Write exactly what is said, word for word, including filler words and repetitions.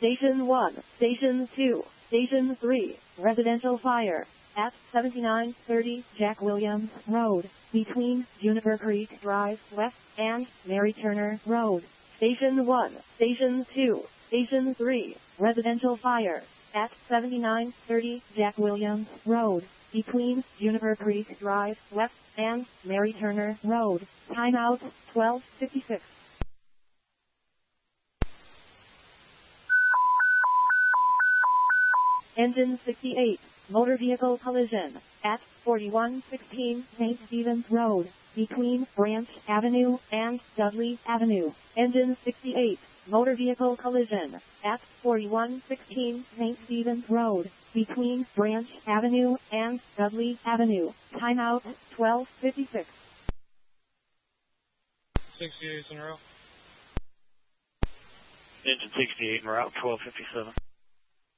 Station one, Station two, Station three, residential fire at seventy-nine thirty Jack Williams Road, between Juniper Creek Drive West and Mary Turner Road. Station one, Station two, Station three, residential fire at seventy-nine thirty Jack Williams Road, between Juniper Creek Drive West and Mary Turner Road. Timeout twelve fifty-six. Engine sixty-eight, motor vehicle collision at forty-one sixteen Saint Stephen's Road, between Branch Avenue and Dudley Avenue. Engine sixty-eight, motor vehicle collision at forty-one sixteen Saint Stephen's Road, between Branch Avenue and Dudley Avenue. Timeout twelve fifty-six. sixty-eight en route. Engine sixty-eight en route, twelve fifty-seven.